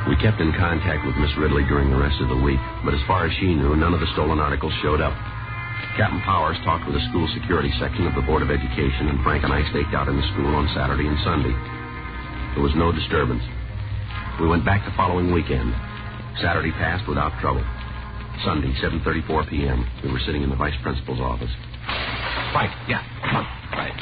We kept in contact with Miss Ridley during the rest of the week, but as far as she knew, none of the stolen articles showed up. Captain Powers talked with the school security section of the Board of Education, and Frank and I staked out in the school on Saturday and Sunday. There was no disturbance. We went back the following weekend. Saturday passed without trouble. Sunday, 7:34 p.m., we were sitting in the vice principal's office. Frank, yeah, come on. Right.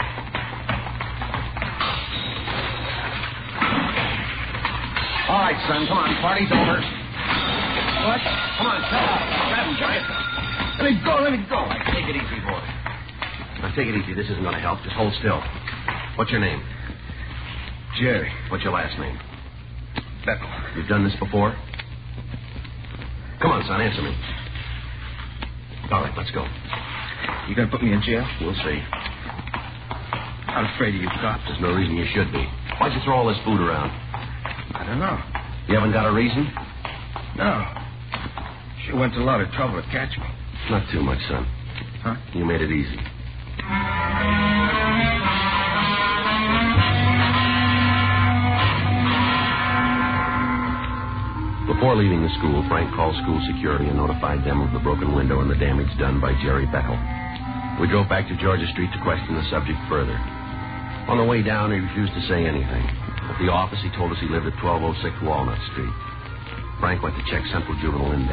All right, son, come on. Party's over. What? Come on, shut up. Grab him, Giant. Let me go. All right, take it easy, boy. Now, take it easy. This isn't going to help. Just hold still. What's your name? Jerry. What's your last name? Beckel. You've done this before? Come on, son, answer me. All right, let's go. You gonna put me in jail? We'll see. I'm afraid of you, cops. There's no reason you should be. Why'd you throw all this food around? I don't know. You haven't got a reason? No. She went to a lot of trouble to catch me. Not too much, son. Huh? You made it easy. Before leaving the school, Frank called school security and notified them of the broken window and the damage done by Jerry Beckel. We drove back to Georgia Street to question the subject further. On the way down, he refused to say anything. At the office, he told us he lived at 1206 Walnut Street. Frank went to check Central Juvenile Index.